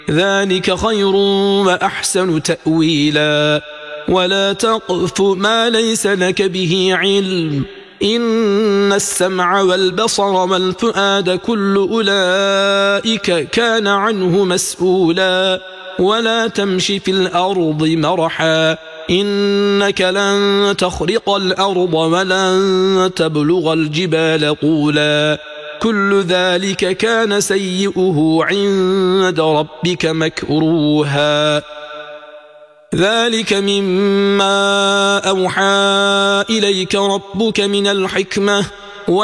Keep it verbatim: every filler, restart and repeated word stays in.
ذلك خير وأحسن تأويلا ولا تقف ما ليس لك به علم إن السمع والبصر والفؤاد كل أولئك كان عنه مسؤولا ولا تمش في الأرض مرحا إنك لن تخرق الأرض ولن تبلغ الجبال طولا كل ذلك كان سيئه عند ربك مكروها ذلك مما أوحى إليك ربك من الحكمة